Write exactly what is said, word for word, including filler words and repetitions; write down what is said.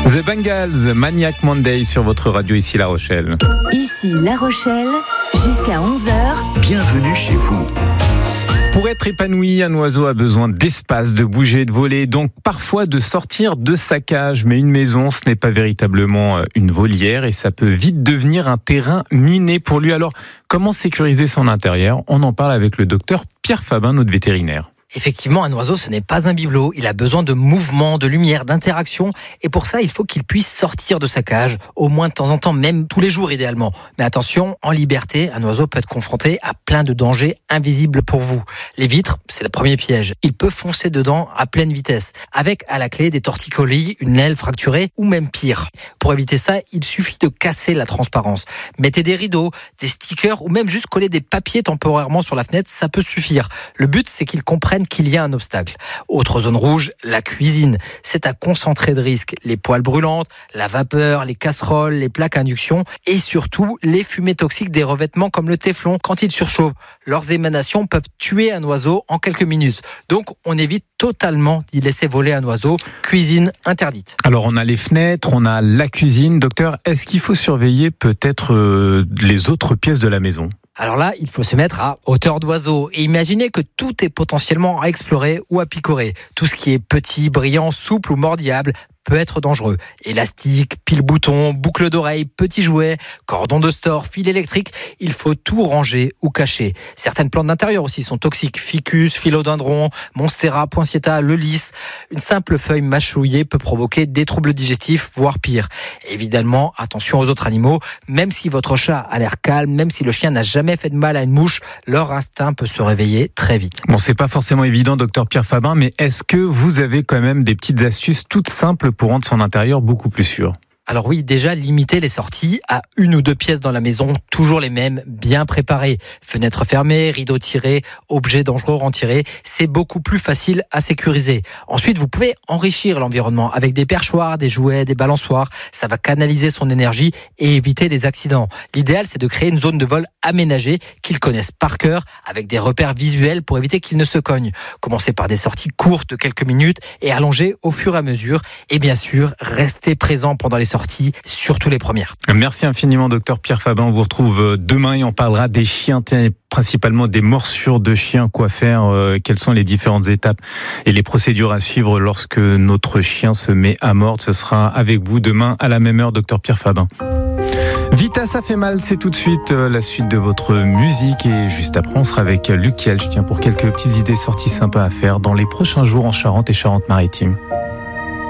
The Bengals, Maniac Monday sur votre radio ici La Rochelle. Ici La Rochelle, jusqu'à onze heures. Bienvenue chez vous. Pour être épanoui, un oiseau a besoin d'espace, de bouger, de voler, donc parfois de sortir de sa cage. Mais une maison, ce n'est pas véritablement une volière et ça peut vite devenir un terrain miné pour lui. Alors, comment sécuriser son intérieur ? On en parle avec le docteur Pierre Fabin, notre vétérinaire. Effectivement, un oiseau, ce n'est pas un bibelot. Il a besoin de mouvement, de lumière, d'interaction. Et pour ça, il faut qu'il puisse sortir de sa cage, au moins de temps en temps, même tous les jours idéalement. Mais attention, en liberté, un oiseau peut être confronté à plein de dangers invisibles pour vous. Les vitres, c'est le premier piège. Il peut foncer dedans à pleine vitesse, avec à la clé des torticolis, une aile fracturée ou même pire. Pour éviter ça, il suffit de casser la transparence. Mettez des rideaux, des stickers ou même juste coller des papiers temporairement sur la fenêtre, ça peut suffire. Le but, c'est qu'il comprenne qu'il y a un obstacle. Autre zone rouge, la cuisine. C'est un concentré de risques. Les poêles brûlantes, la vapeur, les casseroles, les plaques à induction et surtout les fumées toxiques des revêtements comme le téflon quand ils surchauffent. Leurs émanations peuvent tuer un oiseau en quelques minutes. Donc on évite totalement d'y laisser voler un oiseau. Cuisine interdite. Alors on a les fenêtres, on a la cuisine. Docteur, est-ce qu'il faut surveiller peut-être euh, les autres pièces de la maison ? Alors là, il faut se mettre à hauteur d'oiseau et imaginer que tout est potentiellement à explorer ou à picorer. Tout ce qui est petit, brillant, souple ou mordillable peut être dangereux. Élastique, pile-bouton, boucle d'oreille, petits jouets, cordon de store, fil électrique, il faut tout ranger ou cacher. Certaines plantes d'intérieur aussi sont toxiques. Ficus, philodendron, monstera, poinsettia, le lys. Une simple feuille mâchouillée peut provoquer des troubles digestifs, voire pire. Évidemment, attention aux autres animaux. Même si votre chat a l'air calme, même si le chien n'a jamais fait de mal à une mouche, leur instinct peut se réveiller très vite. Bon, c'est pas forcément évident, docteur Pierre Fabin, mais est-ce que vous avez quand même des petites astuces toutes simples pour rendre son intérieur beaucoup plus sûr ? Alors oui, déjà, limiter les sorties à une ou deux pièces dans la maison, toujours les mêmes, bien préparées. Fenêtres fermées, rideaux tirés, objets dangereux retirés, c'est beaucoup plus facile à sécuriser. Ensuite, vous pouvez enrichir l'environnement avec des perchoirs, des jouets, des balançoires. Ça va canaliser son énergie et éviter les accidents. L'idéal, c'est de créer une zone de vol aménagée qu'ils connaissent par cœur, avec des repères visuels pour éviter qu'ils ne se cognent. Commencez par des sorties courtes de quelques minutes et allongez au fur et à mesure. Et bien sûr, restez présent pendant les sorties. Sorties, surtout les premières. Merci infiniment, docteur Pierre Fabin. On vous retrouve demain et on parlera des chiens, principalement des morsures de chiens. Quoi faire, euh, quelles sont les différentes étapes et les procédures à suivre lorsque notre chien se met à mordre. Ce sera avec vous demain à la même heure, docteur Pierre Fabin. Vita, ça fait mal, c'est tout de suite la suite de votre musique et juste après on sera avec Luc Kiel, je tiens pour quelques petites idées sorties sympas à faire dans les prochains jours en Charente et Charente-Maritime.